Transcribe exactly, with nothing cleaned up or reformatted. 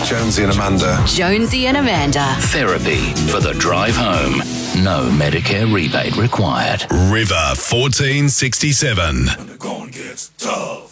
Jonesy and Amanda. Jonesy and Amanda. Therapy for the drive home. No Medicare rebate required. River fourteen sixty-seven. When the going gets tough.